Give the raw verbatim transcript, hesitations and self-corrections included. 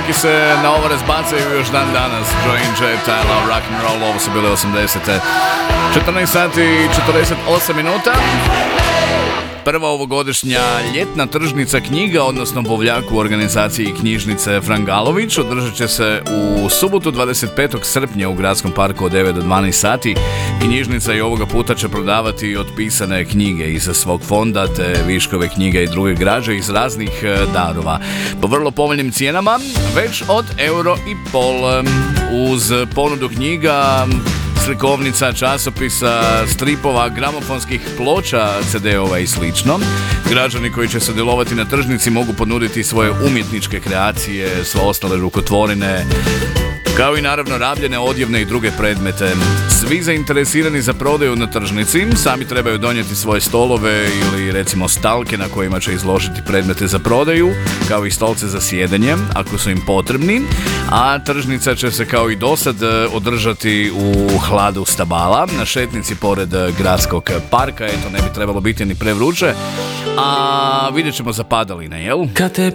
neki se na ovo razbacaju još dan danas. Joint Jet, I Love Rock and Roll, ovo su bile osamdesete. četrnaest sati i četrdeset osam minuta. Prva ovogodišnja ljetna tržnica knjiga, odnosno buvljak u organizaciji knjižnice Frangalović, održat će se u subotu dvadeset petog srpnja u Gradskom parku od devet do dvanaest sati. Knjižnica i ovoga puta će prodavati otpisane knjige iz svog fonda, te viškove knjige i druge građe iz raznih darova. Po vrlo povoljnim cijenama, već od euro i pol, uz ponudu knjiga, slikovnica, časopisa, stripova, gramofonskih ploča, ce de-ova i slično. Građani koji će sudjelovati na tržnici mogu ponuditi svoje umjetničke kreacije, sve ostale rukotvorine, kao i naravno rabljene, odjevne i druge predmete. Svi zainteresirani za prodaju na tržnici sami trebaju donijeti svoje stolove ili recimo stalke na kojima će izložiti predmete za prodaju, kao i stolce za sjedenje ako su im potrebni, a tržnica će se kao i dosad održati u hladu stabala na šetnici pored Gradskog parka. Eto, ne bi trebalo biti ni prevruće, a vidjet ćemo za padaline, jel? Kad te